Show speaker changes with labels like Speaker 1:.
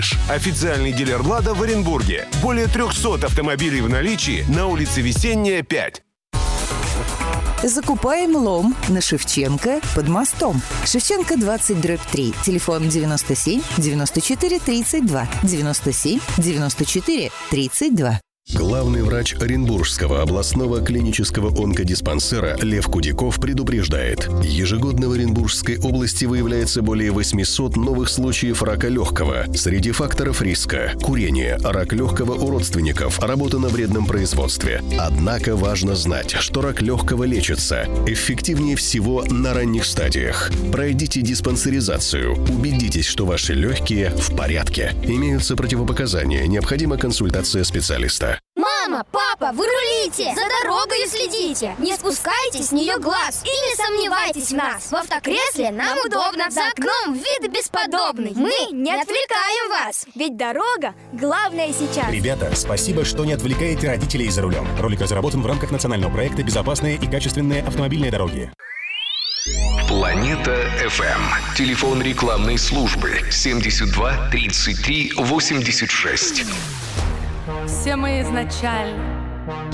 Speaker 1: Официальный дилер «Лада» в Оренбурге. Более 300 автомобилей в наличии на улице Весенняя, 5.
Speaker 2: Закупаем лом на Шевченко под мостом. Шевченко 20/3. Телефон 97 94 32. 97 94 32.
Speaker 3: Главный врач Оренбургского областного клинического онкодиспансера Лев Кудиков предупреждает. Ежегодно в Оренбургской области выявляется более 800 новых случаев рака легкого. Среди факторов риска – курение, рак легкого у родственников, работа на вредном производстве. Однако важно знать, что рак легкого лечится эффективнее всего на ранних стадиях. Пройдите диспансеризацию. Убедитесь, что ваши легкие в порядке. Имеются противопоказания. Необходима консультация специалиста.
Speaker 4: Мама, папа, вы рулите! За дорогой следите! Не спускайте с нее глаз и не сомневайтесь в нас! В автокресле нам удобно, за окном вид бесподобный. Мы не отвлекаем вас, ведь дорога главное сейчас.
Speaker 5: Ребята, спасибо, что не отвлекаете родителей за рулем. Ролик разработан в рамках национального проекта «Безопасные и качественные автомобильные дороги».
Speaker 1: Планета FM. Телефон рекламной службы 72 33 86.
Speaker 6: Все мы изначально